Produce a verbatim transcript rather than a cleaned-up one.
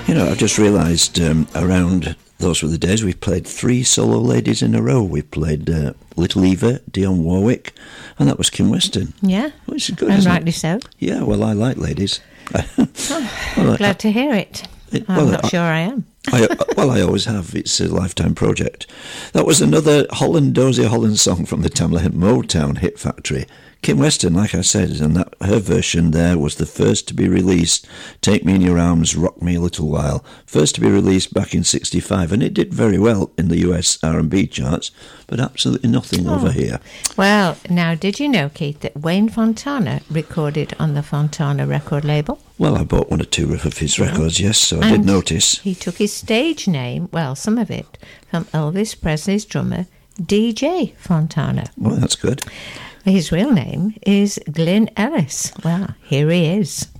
You know, I've just realised um, around those were the days we played three solo ladies in a row. We played uh, Little Eva, Dionne Warwick, and that was Kim Weston. Yeah, which is good, and isn't rightly it? so. Yeah, well, I like ladies. Oh, well, glad I, to hear it. it I'm well, not I, sure I am. I, well, I always have. It's a lifetime project. That was another Holland, Dozy Holland song from the Tamla Motown hit factory. Kim Weston, like I said, and that her version there was the first to be released. Take Me in Your Arms, Rock Me a Little While. First to be released back in sixty-five, and it did very well in the U S R and B charts, but absolutely nothing Oh. over here. Well, now, did you know, Keith, that Wayne Fontana recorded on the Fontana record label? Well, I bought one or two of his records, yes, so I And did notice. He took his stage name, well, some of it, from Elvis Presley's drummer, D J Fontana. Well, that's good. His real name is Glyn Ellis. Well, here he is.